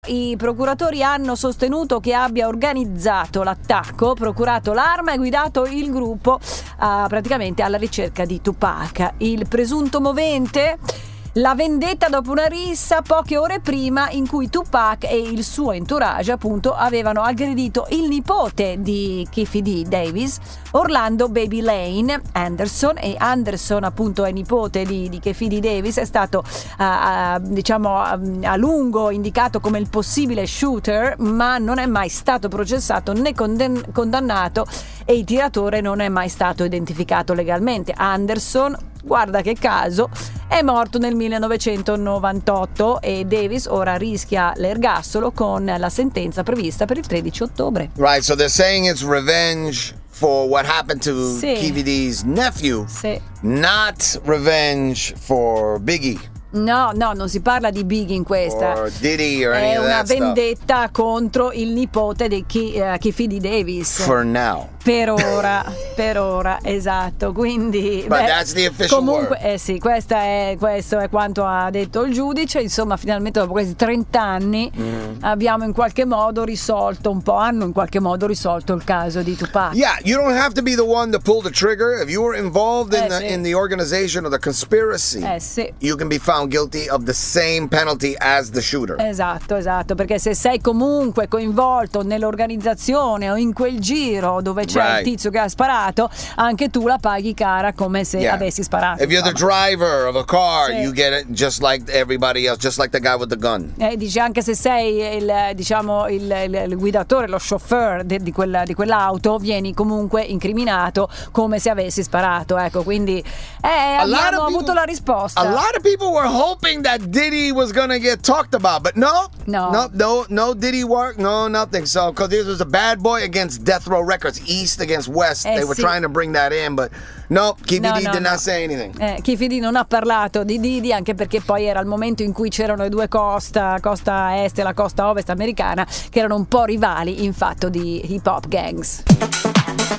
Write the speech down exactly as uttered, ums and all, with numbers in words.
I procuratori hanno sostenuto che abbia organizzato l'attacco, procurato l'arma e guidato il gruppo uh, praticamente alla ricerca di Tupac. Il presunto movente, la vendetta dopo una rissa poche ore prima in cui Tupac e il suo entourage appunto avevano aggredito il nipote di Keffe D. Davis, Orlando Baby Lane Anderson, e Anderson appunto è nipote di, di Keffe D. Davis, è stato uh, uh, diciamo uh, a lungo indicato come il possibile shooter, ma non è mai stato processato né conden- condannato e il tiratore non è mai stato identificato legalmente. Anderson, guarda che caso, è morto nel millenovecentonovantotto e Davis ora rischia l'ergastolo con la sentenza prevista per il tredici ottobre. Right, so they're saying it's revenge for what happened to Sì. Keffe D's nephew, Sì. not revenge for Biggie. No, no, non si parla di Biggie in questa. Or Diddy or any È of una that stuff. vendetta contro il nipote di Ki- uh, Keffe D. Davis. For now. Per ora, per ora, esatto. Quindi, But beh, that's the official comunque, word. eh sì, questa è, questo è quanto ha detto il giudice. Insomma, finalmente dopo questi trenta anni Mm. abbiamo in qualche modo risolto un po', hanno in qualche modo risolto il caso di Tupac. Yeah, you don't have to be the one to pull the trigger. If you were involved in, Eh, the, sì. in the organization or the conspiracy, Eh sì. you can be found guilty of the same penalty as the shooter. Esatto, esatto, perché se sei comunque coinvolto nell'organizzazione o in quel giro dove c'è Right. il tizio che ha sparato, anche tu la paghi cara come se Yeah. avessi sparato. If you're the insomma. driver of a car, Sì. you get it just like everybody else, just like the guy with the gun. Eh, dice anche se sei il, diciamo, il, il- il guidatore, lo chauffeur de- di, quella, di quell'auto, vieni comunque incriminato come se avessi sparato. Ecco, quindi eh, A lot abbiamo of avuto people- la risposta. A lot of people were hoping that Diddy was gonna get talked about, but no, No. no, no, no Diddy work, no nothing. So, because this was a Bad Boy against Death Row Records, East against West, Eh, they were sì. trying to bring that in, but no, Keffe No, D no, did no. not say anything. Eh, Keffe D non ha parlato di Didi, anche perché poi era il momento in cui c'erano le due costa, costa est e la costa ovest americana, che erano un po' rivali in fatto di hip hop gangs.